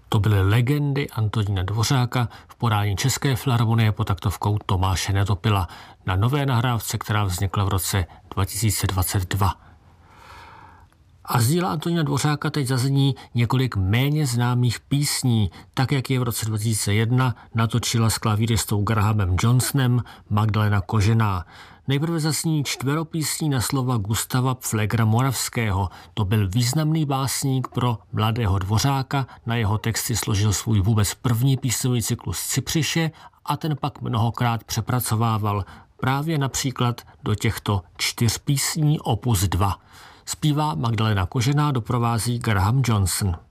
To byly legendy Antonína Dvořáka v podání České filharmonie pod taktovkou Tomáše Netopila na nové nahrávce, která vznikla v roce 2022. A z díla Antonína Dvořáka teď zazní několik méně známých písní, tak jak je v roce 2001 natočila s klavíristou Grahamem Johnsonem Magdalena Kožená. Nejprve zasní čtveropísní na slova Gustava Pflegera Moravského. To byl významný básník pro mladého Dvořáka, na jeho texty složil svůj vůbec první písňový cyklus Cypřiše a ten pak mnohokrát přepracovával právě například do těchto 4 písní opus 2. Zpívá Magdalena Kožená, doprovází Graham Johnson.